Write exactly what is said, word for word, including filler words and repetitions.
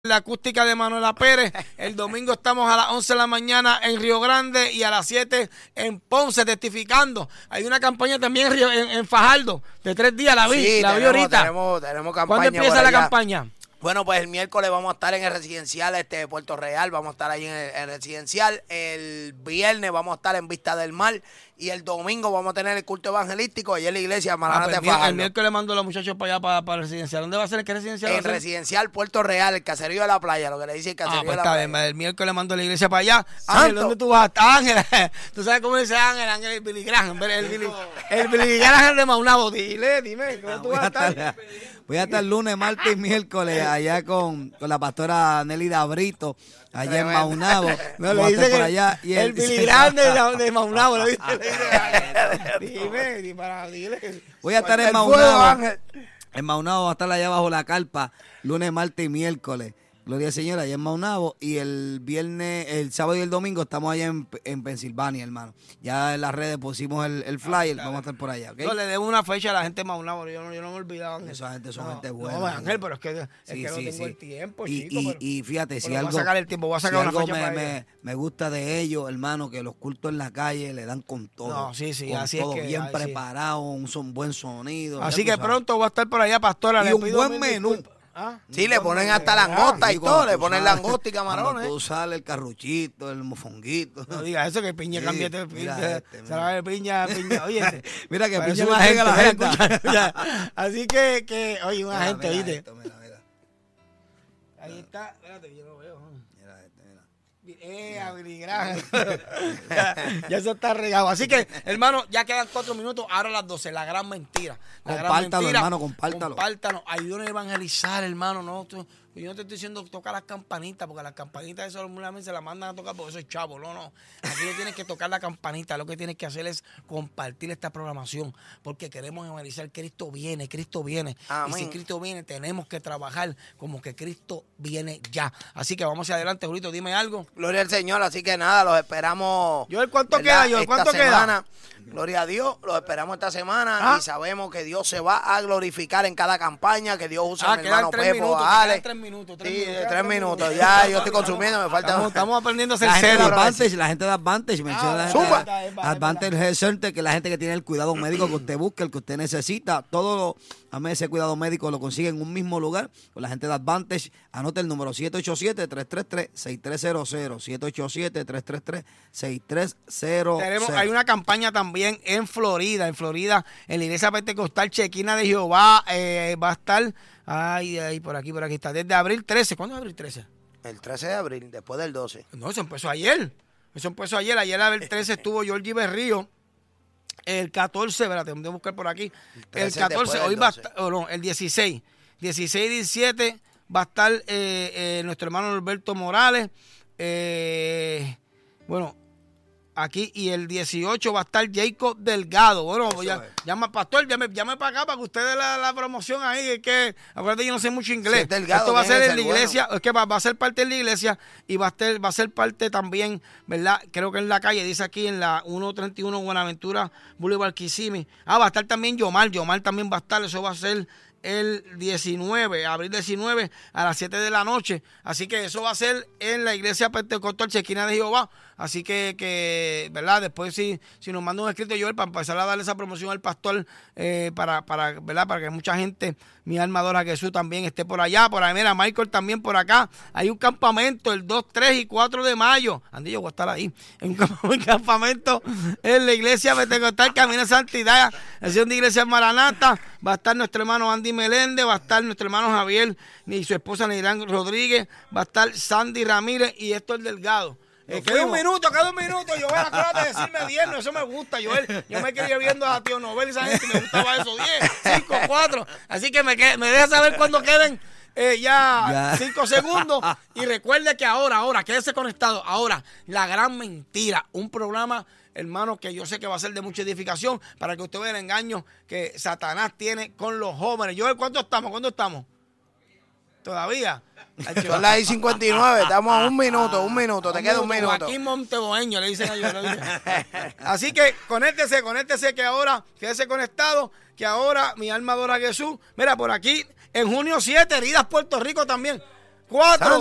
La acústica de Manuela Pérez. El domingo estamos a las once de la mañana en Río Grande y a las siete en Ponce testificando. Hay una campaña también en, Río, en, en Fajardo de tres días, la vi, sí, la tenemos, vi ahorita. Tenemos, tenemos campaña. ¿Cuándo empieza la allá. campaña? Bueno, pues el miércoles vamos a estar en el residencial este de Puerto Real, vamos a estar ahí en el, en el residencial. El viernes vamos a estar en Vista del Mar y el domingo vamos a tener el culto evangelístico allí en la iglesia Maranata ah, de Fajardo. El miércoles mando a los muchachos para allá, para, para el residencial. ¿Dónde va a ser? ¿Qué residencial? En residencial Puerto Real, el caserío de la playa, lo que le dice el caserío ah, pues de la está playa. bien, el miércoles mando a la iglesia para allá. Santo. Ángel, ¿dónde tú vas? Ángel, tú sabes cómo dice Ángel, Ángel, el Billy Graham, el Billy, el Billy Graham de Maunabo. Dile, dime, ¿cómo ah, tú vas a estar? estar voy a estar lunes, martes y miércoles allá con, con la pastora Nelly Dabrito, allá en Maunabo. No, le dice por allá. Y el, el Billy Graham de, de Maunabo. Le dice, le dice, dime, dime, para, dile. Voy a estar en Maunabo. En Maunabo va a estar allá bajo la carpa, lunes, martes y miércoles. Gloria al Señor, allá en Maunabo. Y el viernes, el sábado y el domingo estamos allá en, en Pensilvania, hermano. Ya en las redes pusimos el, el flyer, ah, vamos a estar por allá, ¿ok? No, le debo una fecha a la gente de Maunabo, yo no, yo no me olvidaba. Esa gente son no, gente buena. No, Ángel, pero es que, es sí, que no sí, tengo sí. el tiempo, y, chico. Y, pero, y fíjate, si algo, voy a sacar el tiempo, voy a sacar si una fecha me, para me, me gusta de ellos, hermano, que los cultos en la calle le dan con todo. No, sí, sí, con así todo, es que, bien ay, preparado, sí. un son buen sonido. Así que pronto voy a estar por allá, pastora. Y le un pido buen menú. Disculpa. ¿Ah? Sí, le ponen hasta langosta ah, y todo, le ponen langosta y camarones. Cuando tú sales el carruchito, el mofonguito. No diga eso, que piña sí, cambiate de piña. Este, se de piña, piña, oye. Mira que piña una gente, la gente. Así que, que, oye, una mira, gente, mira oíste. Esto, mira, mira. Ahí está, espérate, yo lo veo. Mira este, mira. Eh, habiligrán. ya, ya eso está regado. Así que, hermano, ya quedan cuatro minutos. Ahora a las doce, la gran mentira. La compártalo, gran mentira. hermano, compártalo. Compártalo. Ayúdanos a evangelizar, hermano. No, tú, yo no te estoy diciendo tocar las campanitas, porque las campanitas eso normalmente se las mandan a tocar porque eso es chavo. No, no. Aquí no tienes que tocar la campanita. Lo que tienes que hacer es compartir esta programación, porque queremos evangelizar. Cristo viene, Cristo viene. Amén. Y si Cristo viene, tenemos que trabajar como que Cristo viene ya. Así que vamos hacia adelante, Julito. Dime algo. Gloria al Señor, así que nada, los esperamos. Joel, ¿cuánto queda, Joel? ¿Cuánto queda? Gloria a Dios, los esperamos esta semana ah. y sabemos que Dios se va a glorificar en cada campaña, que Dios usa ah, a mi hermano Pepo, a Ale. Tres minutos, tres sí, minutos, tres, tres minutos, minutos. ya yo estoy consumiendo, me falta. Estamos, estamos aprendiendo a ser la serio. Gente de Advantage, la gente de Advantage, menciona ah, la gente de Advantage Health Center, que es la gente que tiene el cuidado médico que usted busca, el que usted necesita. Todo lo, a ese cuidado médico lo consigue en un mismo lugar con la gente de Advantage. Anota el número siete ocho siete, tres tres tres, seis tres cero cero, siete ocho siete, tres tres tres, seis tres cero cero. Tenemos, hay una campaña también en Florida, en Florida, en la iglesia pentecostal Chequina de Jehová, eh, va a estar, ay, ay, por aquí, por aquí está, desde abril trece. ¿Cuándo es abril trece? El trece de abril, después del doce. No, eso empezó ayer, eso empezó ayer, ayer abril trece estuvo Georgie Berrío, el catorce, espérate, voy a buscar por aquí, el, el catorce, hoy va a estar, oh, no, el dieciséis, dieciséis y diecisiete va a estar eh, eh, nuestro hermano Norberto Morales, eh, bueno, aquí, y el dieciocho va a estar Jacob Delgado. Bueno, ya, llama, pastor, llame, llame para acá para que ustedes la, la promoción ahí. Es que, acuérdate, yo no sé mucho inglés. Si Delgado, esto va a ser en la iglesia, bueno. Es que va, va a ser parte de la iglesia y va a, ser, va a ser parte también, ¿verdad? Creo que en la calle, dice aquí en la ciento treinta y uno Buenaventura Boulevard Kissimmee. Ah, va a estar también Yomar, Yomar también va a estar, eso va a ser el diecinueve, abril diecinueve a las siete de la noche. Así que eso va a ser en la iglesia pentecostal Chequina de Jehová. Así que, que ¿verdad? Después si, si nos manda un escrito, Joel, para empezar a darle esa promoción al pastor, eh, para, para, ¿verdad? Para que mucha gente, mi alma adora a Jesús, también esté por allá. Por ahí, mira, Michael también por acá. Hay un campamento el dos, tres y cuatro de mayo. Andy, yo voy a estar ahí. En un campamento en la iglesia pentecostal Camino de Santidad, acción de Iglesia Maranata. Va a estar nuestro hermano Andy Meléndez, va a estar nuestro hermano Javier y su esposa Neirán Rodríguez, va a estar Sandy Ramírez y Héctor Delgado. Eh, queda un minuto, queda un minuto, Joel, acuérdate de decirme diez, no, eso me gusta, Joel. Yo me quería viendo a Tío Nobel y esa gente, me gustaba eso, diez, cinco, cuatro. Así que me, me deja saber cuándo queden eh, ya cinco segundos. Y recuerde que ahora, ahora, quédese conectado. Ahora, la gran mentira, un programa, hermano, que yo sé que va a ser de mucha edificación para que usted vea el engaño que Satanás tiene con los jóvenes. Joel, ¿cuánto estamos? ¿Cuándo estamos? ¿Todavía? Son las cincuenta y nueve, estamos a un minuto, un minuto, te queda un minuto. Aquí Monteboeño le dicen a ellos. Así que conéctese, conéctese que ahora, quédese conectado, que ahora mi alma adora a Jesús. Mira, por aquí, en junio siete, Heridas Puerto Rico también. cuatro.